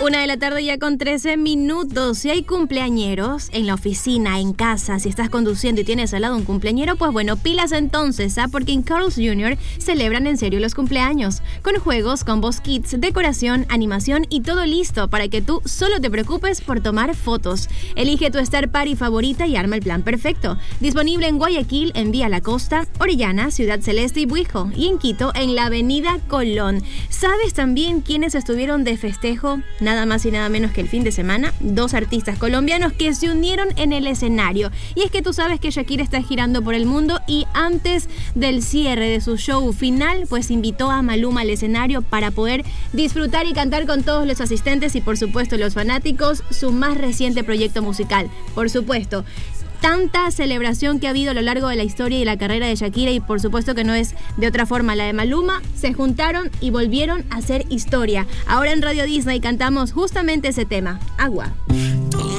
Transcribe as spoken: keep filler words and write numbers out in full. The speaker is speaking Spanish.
Una de la tarde ya con trece minutos. Si hay cumpleañeros en la oficina, en casa, si estás conduciendo y tienes al lado un cumpleañero, pues bueno, pilas entonces, ¿ah? Porque en Carl's junior celebran en serio los cumpleaños. Con juegos, combos kits, decoración, animación y todo listo para que tú solo te preocupes por tomar fotos. Elige tu Star Party favorita y arma el plan perfecto. Disponible en Guayaquil, en Vía La Costa, Orellana, Ciudad Celeste y Buijo. Y en Quito, en la Avenida Colón. ¿Sabes también quiénes estuvieron de festejo? Nada más y nada menos que el fin de semana, dos artistas colombianos que se unieron en el escenario. Y es que tú sabes que Shakira está girando por el mundo y antes del cierre de su show final, pues invitó a Maluma al escenario para poder disfrutar y cantar con todos los asistentes y por supuesto los fanáticos su más reciente proyecto musical. Por supuesto, tanta celebración que ha habido a lo largo de la historia y la carrera de Shakira, y por supuesto que no es de otra forma la de Maluma, se juntaron y volvieron a hacer historia. Ahora en Radio Disney cantamos justamente ese tema, Agua.